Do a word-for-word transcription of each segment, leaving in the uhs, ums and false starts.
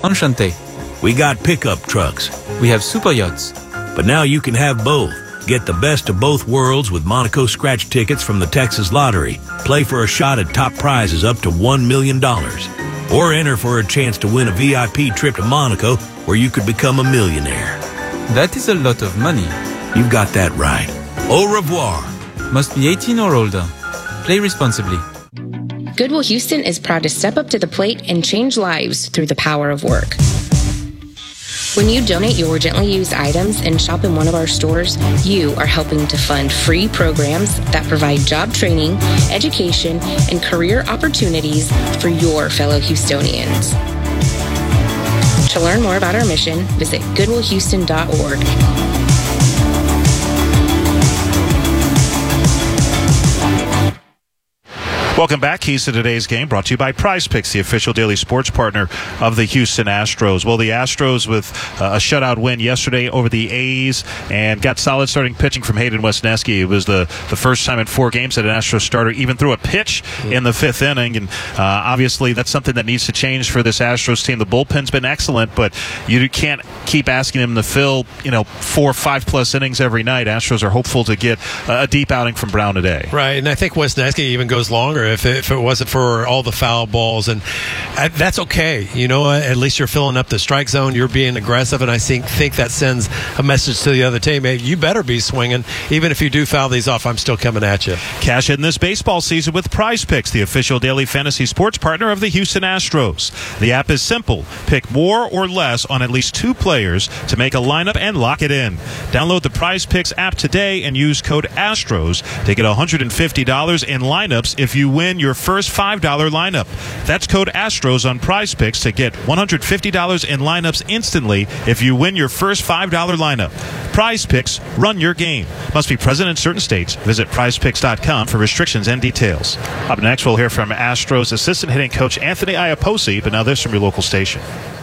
Enchanté. We got pickup trucks. We have super yachts. But now you can have both. Get the best of both worlds with Monaco scratch tickets from the Texas Lottery. Play for a shot at top prizes up to one million dollars. Or enter for a chance to win a V I P trip to Monaco where you could become a millionaire. That is a lot of money. You've got that right. Au revoir. Must be eighteen or older. Play responsibly. Goodwill Houston is proud to step up to the plate and change lives through the power of work. When you donate your gently used items and shop in one of our stores, you are helping to fund free programs that provide job training, education, and career opportunities for your fellow Houstonians. To learn more about our mission, visit goodwill houston dot org. Welcome back. Keys to today's game brought to you by Prize Picks, the official daily sports partner of the Houston Astros. Well, the Astros with uh, a shutout win yesterday over the A's and got solid starting pitching from Hayden Wesneski. It was the, the first time in four games that an Astros starter even threw a pitch in the fifth inning. And uh, obviously that's something that needs to change for this Astros team. The bullpen's been excellent, but you can't keep asking them to fill, you know, four or five plus innings every night. Astros are hopeful to get a deep outing from Brown today. Right, and I think Wesneski even goes longer. If it, if it wasn't for all the foul balls, and uh, that's okay. You know, at least you're filling up the strike zone. You're being aggressive, and I think think that sends a message to the other team. Hey, you better be swinging. Even if you do foul these off, I'm still coming at you. Cash in this baseball season with Prize Picks, the official daily fantasy sports partner of the Houston Astros. The app is simple. Pick more or less on at least two players to make a lineup and lock it in. Download the Prize Picks app today and use code ASTROS to get one hundred fifty dollars in lineups if you win your first five dollar lineup. That's code ASTROS on Prize Picks to get one hundred fifty dollars in lineups instantly if you win your first five dollar lineup. Prize Picks, run your game. Must be present in certain states. Visit prize picks dot com for restrictions and details. Up next, we'll hear from Astros assistant hitting coach Anthony Iapoce, but now this from your local station.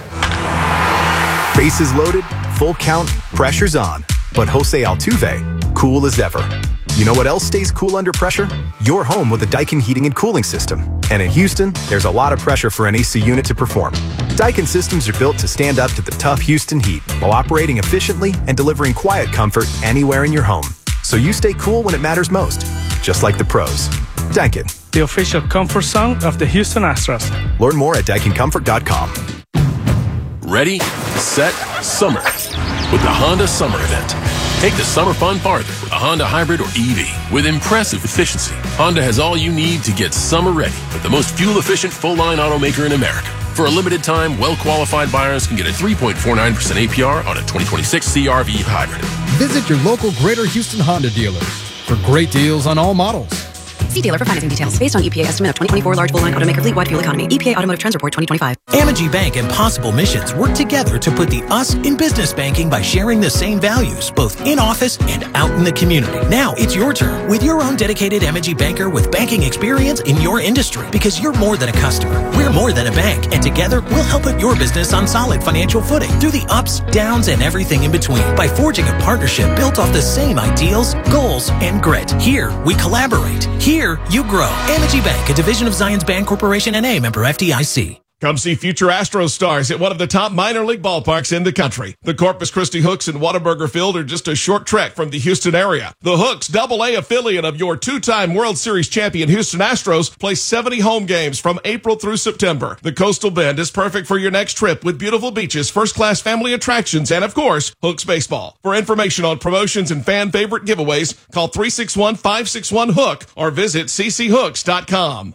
Bases loaded, full count, pressure's on. But Jose Altuve, cool as ever. You know what else stays cool under pressure? Your home with a Daikin heating and cooling system. And in Houston, there's a lot of pressure for an A C unit to perform. Daikin systems are built to stand up to the tough Houston heat while operating efficiently and delivering quiet comfort anywhere in your home. So you stay cool when it matters most, just like the pros. Daikin, the official comfort zone of the Houston Astros. Learn more at daikin comfort dot com. Ready, set, summer with the Honda Summer Event. Take the summer fun farther with a Honda Hybrid or E V. With impressive efficiency, Honda has all you need to get summer ready with the most fuel-efficient full-line automaker in America. For a limited time, well-qualified buyers can get a three point four nine percent A P R on a twenty twenty-six C R V Hybrid. Visit your local Greater Houston Honda dealer for great deals on all models. See dealer for financing details. Based on E P A estimate of twenty twenty-four large full-line automaker fleet-wide fuel economy. E P A Automotive Trends Report twenty twenty-five. Amegy Bank and Possible Missions work together to put the us in business banking by sharing the same values, both in office and out in the community. Now it's your turn with your own dedicated Amegy banker with banking experience in your industry. Because you're more than a customer. We're more than a bank. And together, we'll help put your business on solid financial footing through the ups, downs, and everything in between by forging a partnership built off the same ideals, goals, and grit. Here, we collaborate. Here, you grow. Amegy Bank, a division of Zions Bank Corporation and a member F D I C. Come see future Astros stars at one of the top minor league ballparks in the country. The Corpus Christi Hooks and Whataburger Field are just a short trek from the Houston area. The Hooks, double A affiliate of your two-time World Series champion Houston Astros, play seventy home games from April through September. The Coastal Bend is perfect for your next trip with beautiful beaches, first-class family attractions, and, of course, Hooks baseball. For information on promotions and fan-favorite giveaways, call three six one, five six one, HOOK or visit c c hooks dot com.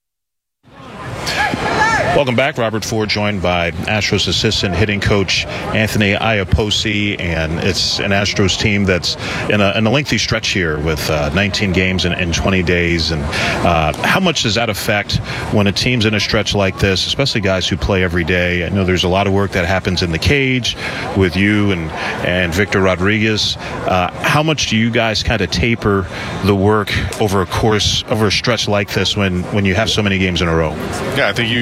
Welcome back. Robert Ford joined by Astros assistant hitting coach Anthony Iapoce, and it's an Astros team that's in a, in a lengthy stretch here with uh, nineteen games in, in twenty days. And uh, how much does that affect when a team's in a stretch like this, especially guys who play every day? I know there's a lot of work that happens in the cage with you and, and Victor Rodriguez. Uh, how much do you guys kind of taper the work over a course, over a stretch like this when, when you have so many games in a row? Yeah, I think you, you start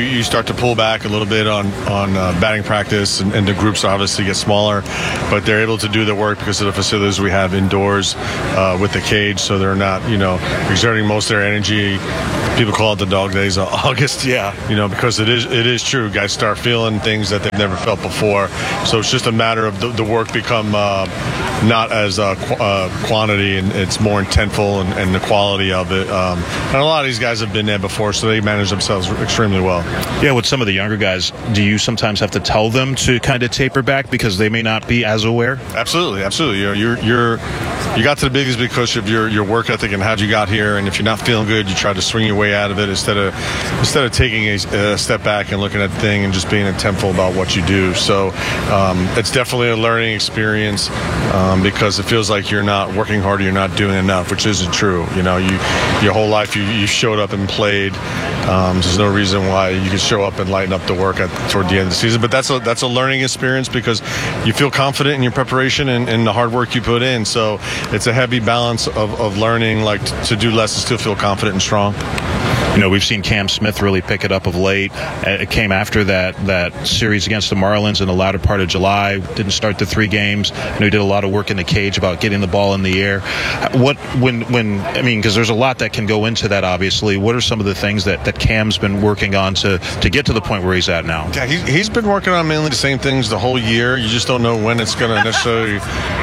start to pull back a little bit on on uh, batting practice, and, and the groups obviously get smaller, but they're able to do the work because of the facilities we have indoors uh, with the cage, so they're not, you know, exerting most of their energy. People call it the dog days of August. Yeah. You know, because it is it is true. Guys start feeling things that they've never felt before. So it's just a matter of the, the work become uh, not as uh, qu- uh, quantity, and it's more intentful, and, and the quality of it. Um, and a lot of these guys have been there before, so they manage themselves extremely well. Yeah, with some of the younger guys, do you sometimes have to tell them to kind of taper back because they may not be as aware? Absolutely, absolutely. You know, you're you're you got to the big leagues because of your your work ethic and how you got here. And if you're not feeling good, you try to swing your way out of it instead of instead of taking a, a step back and looking at the thing and just being intentful about what you do. So um, it's definitely a learning experience um, because it feels like you're not working hard, or you're not doing enough, which isn't true. You know, you your whole life you, you showed up and played. Um, there's no reason why you could show up and lighten up the work at, toward the end of the season. But that's a that's a learning experience because you feel confident in your preparation and, and the hard work you put in. So it's a heavy balance of, of learning, like t- to do less and still feel confident and strong. You know, we've seen Cam Smith really pick it up of late. It came after that that series against the Marlins in the latter part of July. Didn't start the three games. I know he did a lot of work in the cage about getting the ball in the air. What, when, when I mean, because there's a lot that can go into that, obviously. What are some of the things that, that Cam's been working on to, to get to the point where he's at now? Yeah, he's, he's been working on mainly the same things the whole year. You just don't know when it's going to necessarily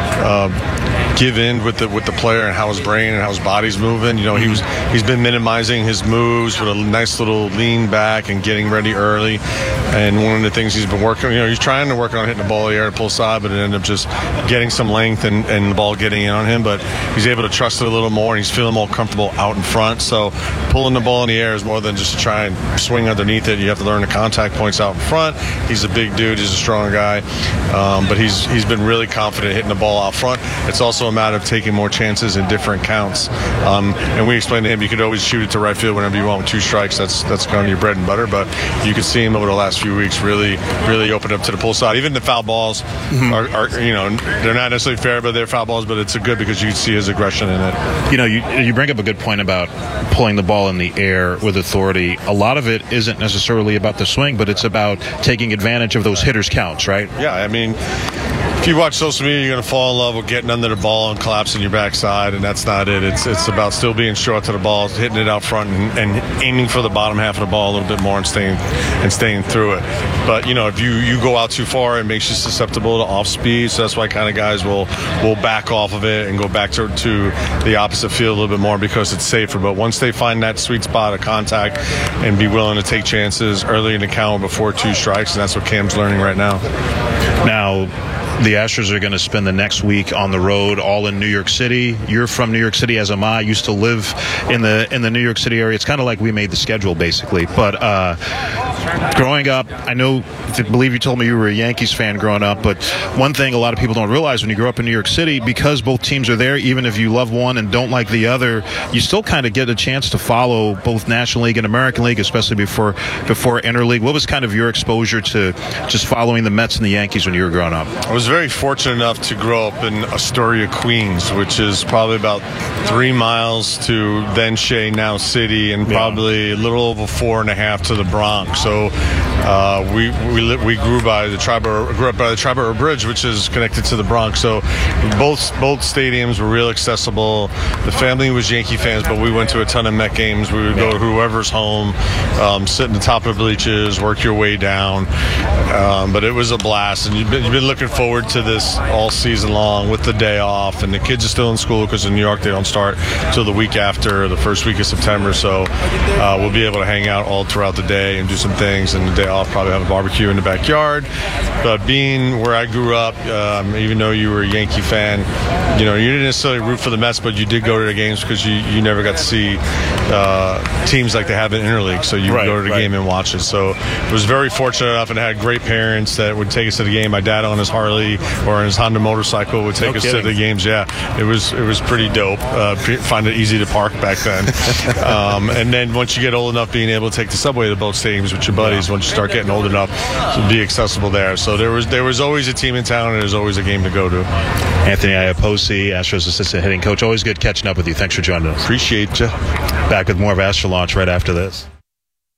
uh, give in with the with the player and how his brain and how his body's moving. You know, he was he's been minimizing his moves with a nice little lean back and getting ready early. And one of the things he's been working, you know, he's trying to work on hitting the ball in the air to pull side, but it ended up just getting some length and, and the ball getting in on him. But he's able to trust it a little more, and he's feeling more comfortable out in front. So pulling the ball in the air is more than just to try and swing underneath it. You have to learn the contact points out in front. He's a big dude. He's a strong guy. Um, but he's he's been really confident hitting the ball out front. It's also a matter of taking more chances in different counts. Um, and we explained to him, you could always shoot it to right field whenever you want with two strikes. That's that's kind of your bread and butter. But you could see him over the last few weeks really, really open up to the pull side. Even the foul balls mm-hmm. are, are, you know, they're not necessarily fair, but they're foul balls. But it's a good because you can see his aggression in it. You know, you you bring up a good point about pulling the ball in the air with authority. A lot of it isn't necessarily about the swing, but it's about taking advantage of those hitters' counts, right? Yeah, I mean, if you watch social media, you're going to fall in love with getting under the ball and collapsing your backside, and that's not it. It's it's about still being short to the ball, hitting it out front, and, and aiming for the bottom half of the ball a little bit more and staying and staying through it. But you know, if you, you go out too far, it makes you susceptible to off speed. So that's why kind of guys will will back off of it and go back to to the opposite field a little bit more because it's safer. But once they find that sweet spot of contact and be willing to take chances early in the count before two strikes, and that's what Cam's learning right now. Now, the Astros are going to spend the next week on the road, all in New York City. You're from New York City, as am I. Used to live in the in the New York City area. It's kind of like we made the schedule, basically. But uh, growing up, I know, I believe you told me you were a Yankees fan growing up. But one thing a lot of people don't realize when you grow up in New York City, because both teams are there, even if you love one and don't like the other, you still kind of get a chance to follow both National League and American League, especially before before Interleague. What was kind of your exposure to just following the Mets and the Yankees when you were growing up? I was very fortunate enough to grow up in Astoria, Queens, which is probably about three miles to then Shea, now City, and probably yeah. a little over four and a half to the Bronx. So uh, we we li- we grew by the Triborough, grew up by the Triborough Bridge, which is connected to the Bronx. So both both stadiums were real accessible. The family was Yankee fans, but we went to a ton of Met games. We would go to whoever's home, um, sit in the top of the bleachers, work your way down. Um, but it was a blast, and you've been, you've been looking forward to this all season long with the day off, and the kids are still in school because in New York they don't start till the week after, the first week of September. So uh, we'll be able to hang out all throughout the day and do some things, and the day off probably have a barbecue in the backyard. But being where I grew up, um, even though you were a Yankee fan, you know, you didn't necessarily root for the Mets, but you did go to the games because you, you never got to see uh, teams like they have in Interleague, so you would right, go to the right. game and watch it. So I was very fortunate enough and had great parents that would take us to the game. My dad on his Harley or on his Honda motorcycle would take No us kidding. to the games. Yeah, it was it was pretty dope. Uh, find it easy to park back then. um, and then once you get old enough, being able to take the subway to both stadiums with your buddies, yeah. once you start getting old enough to be accessible there. So there was there was always a team in town, and there's always a game to go to. Anthony Iapoce, Astros assistant hitting coach. Always good catching up with you. Thanks for joining us. Appreciate you. Back with more of Astro Launch right after this.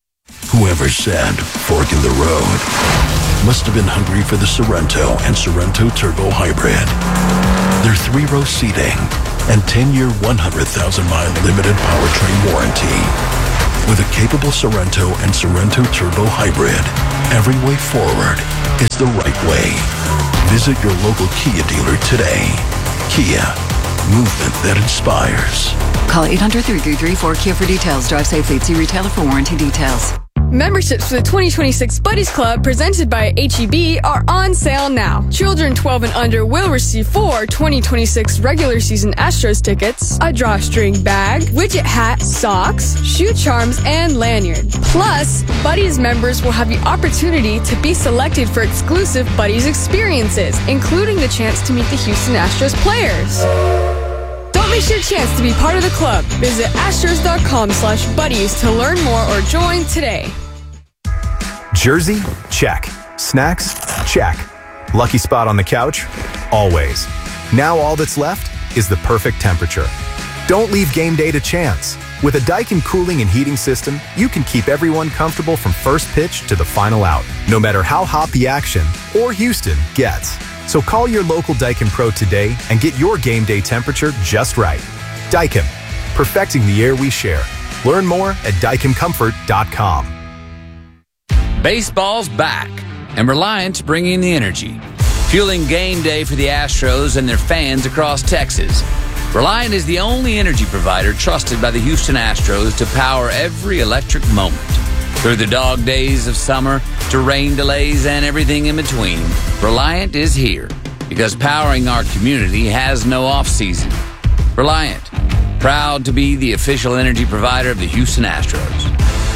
Whoever said fork in the road must have been hungry for the Sorrento and Sorrento Turbo Hybrid. Their three-row seating and ten-year, one hundred thousand mile limited powertrain warranty. With a capable Sorrento and Sorrento Turbo Hybrid, every way forward is the right way. Visit your local Kia dealer today. Kia, movement that inspires. Call eight hundred, three three three, four Kia for details. Drive safely. See retailer for warranty details. Memberships for the twenty twenty-six Buddies Club presented by H E B are on sale now. Children twelve and under will receive four twenty twenty-six regular season Astros tickets, a drawstring bag, widget hat, socks, shoe charms, and lanyard. Plus, Buddies members will have the opportunity to be selected for exclusive Buddies experiences, including the chance to meet the Houston Astros players. Don't miss your chance to be part of the club. Visit astros.com slash buddies to learn more or join today. Jersey? Check. Snacks? Check. Lucky spot on the couch? Always. Now all that's left is the perfect temperature. Don't leave game day to chance. With a Daikin cooling and heating system, you can keep everyone comfortable from first pitch to the final out, no matter how hot the action or Houston gets. So call your local Daikin Pro today and get your game day temperature just right. Daikin, perfecting the air we share. Learn more at daikin comfort dot com. Baseball's back, and Reliant's bringing the energy, fueling game day for the Astros and their fans across Texas. Reliant is the only energy provider trusted by the Houston Astros to power every electric moment. Through the dog days of summer to rain delays and everything in between, Reliant is here because powering our community has no off-season. Reliant, proud to be the official energy provider of the Houston Astros.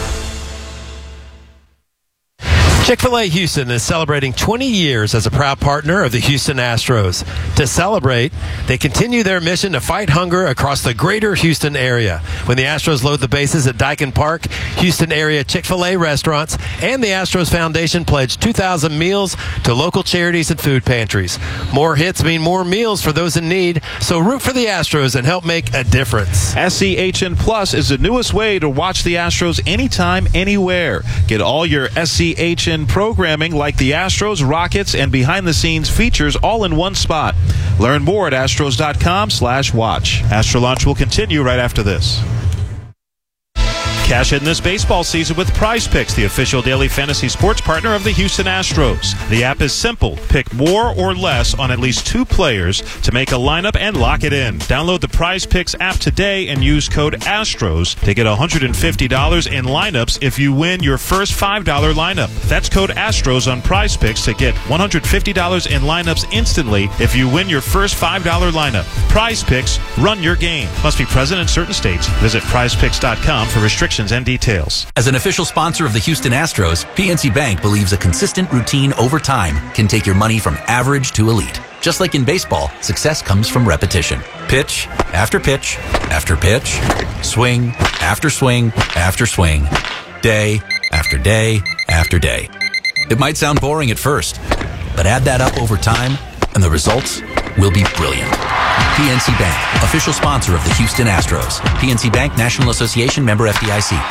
Chick-fil-A Houston is celebrating twenty years as a proud partner of the Houston Astros. To celebrate, they continue their mission to fight hunger across the greater Houston area. When the Astros load the bases at Daikin Park, Houston area Chick-fil-A restaurants and the Astros Foundation pledge two thousand meals to local charities and food pantries. More hits mean more meals for those in need, so root for the Astros and help make a difference. S C H N Plus is the newest way to watch the Astros anytime, anywhere. Get all your S C H N programming like the Astros, Rockets, and behind-the-scenes features all in one spot. Learn more at astros.com slash watch. Astro Launch will continue right after this. Cash in this baseball season with Prize Picks, the official daily fantasy sports partner of the Houston Astros. The app is simple. Pick more or less on at least two players to make a lineup and lock it in. Download the Prize Picks app today and use code ASTROS to get one hundred fifty dollars in lineups if you win your first five dollar lineup. That's code ASTROS on Prize Picks to get one hundred fifty dollars in lineups instantly if you win your first five dollar lineup. Prize Picks, run your game. Must be present in certain states. Visit prize picks dot com for restrictions and details. As an official sponsor of the Houston Astros, P N C Bank believes a consistent routine over time can take your money from average to elite. Just like in baseball, success comes from repetition. Pitch after pitch after pitch, swing after swing after swing, day after day after day. It might sound boring at first, but add that up over time, and the results will be brilliant. P N C Bank, official sponsor of the Houston Astros. P N C Bank, National Association, member F D I C.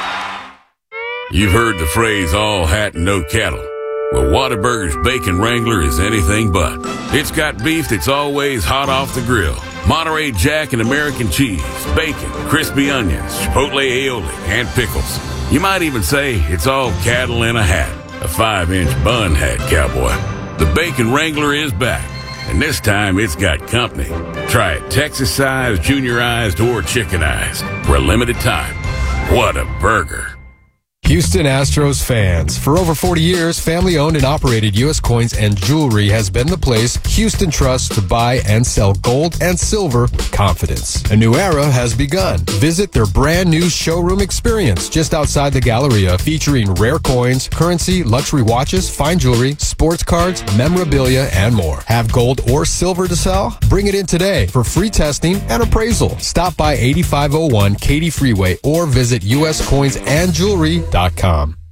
You've heard the phrase, all hat and no cattle. Well, Whataburger's Bacon Wrangler is anything but. It's got beef that's always hot off the grill. Monterey Jack and American cheese, bacon, crispy onions, chipotle aioli, and pickles. You might even say it's all cattle in a hat. A five-inch bun hat, cowboy. The Bacon Wrangler is back. And this time it's got company. Try it Texas-sized, juniorized, or chickenized. For a limited time. What a burger. Houston Astros fans. For over forty years, family-owned and operated U S Coins and Jewelry has been the place Houston trusts to buy and sell gold and silver with confidence. A new era has begun. Visit their brand new showroom experience just outside the Galleria, featuring rare coins, currency, luxury watches, fine jewelry, sports cards, memorabilia, and more. Have gold or silver to sell? Bring it in today for free testing and appraisal. Stop by eighty-five oh one Katy Freeway or visit U S coins and jewelry dot com.